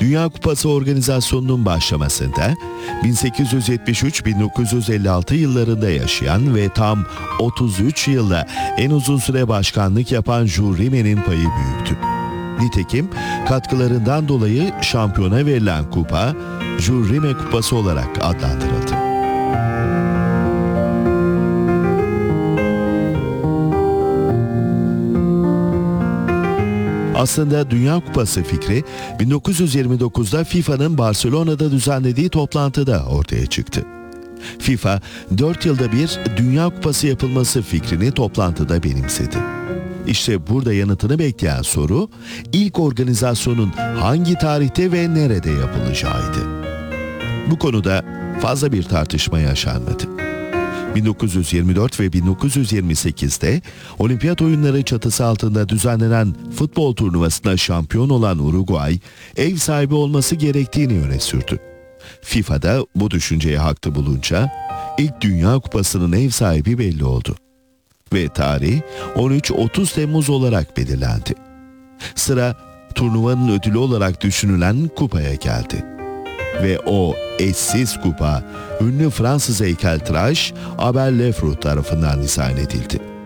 Dünya Kupası organizasyonunun başlamasında 1873-1956 yıllarında yaşayan ve tam 33 yılda en uzun süre başkanlık yapan Jules Rimet'in payı büyüktü. Nitekim katkılarından dolayı şampiyona verilen kupa Jules Rimet Kupası olarak adlandırıldı. Aslında Dünya Kupası fikri 1929'da FIFA'nın Barcelona'da düzenlediği toplantıda ortaya çıktı. FIFA 4 yılda bir Dünya Kupası yapılması fikrini toplantıda benimsedi. İşte burada yanıtını bekleyen soru, ilk organizasyonun hangi tarihte ve nerede yapılacağıydı. Bu konuda fazla bir tartışma yaşanmadı. 1924 ve 1928'de Olimpiyat Oyunları çatısı altında düzenlenen futbol turnuvasında şampiyon olan Uruguay, ev sahibi olması gerektiğini öne sürdü. FIFA da bu düşünceye haklı bulunca ilk Dünya Kupası'nın ev sahibi belli oldu. Ve tarih 13-30 Temmuz olarak belirlendi. Sıra turnuvanın ödülü olarak düşünülen kupaya geldi. Ve o eşsiz kupa ünlü Fransız heykeltıraş Abel Lefebvre tarafından dizayn edildi.